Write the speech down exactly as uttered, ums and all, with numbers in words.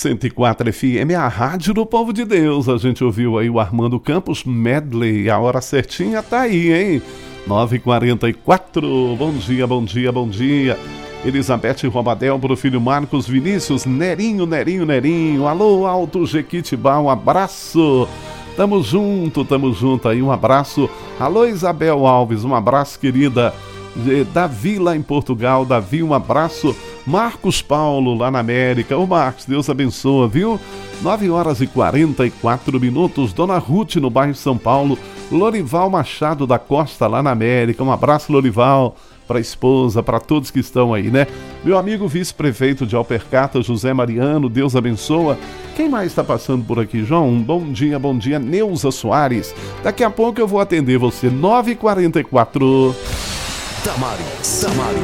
cento e quatro F M, a rádio do povo de Deus. A gente ouviu aí o Armando Campos Medley, a hora certinha tá aí, hein? nove e quarenta e quatro, bom dia, bom dia, bom dia. Elizabeth Robadel, pro filho Marcos Vinícius, Nerinho, Nerinho, Nerinho. Alô, Alto Jequitibá, um abraço. Tamo junto, tamo junto aí, um abraço. Alô, Isabel Alves, um abraço, querida. Davi lá em Portugal, Davi, um abraço. Marcos Paulo lá na América. Ô Marcos, Deus abençoa, viu? nove horas e quarenta e quatro minutos. Dona Ruth no bairro São Paulo. Lorival Machado da Costa lá na América. Um abraço, Lorival, para a esposa, para todos que estão aí, né? Meu amigo vice-prefeito de Alpercata, José Mariano, Deus abençoa. Quem mais está passando por aqui, João? Bom dia, bom dia, Neuza Soares. Daqui a pouco eu vou atender você, nove e quarenta e quatro. Damaris, Damaris.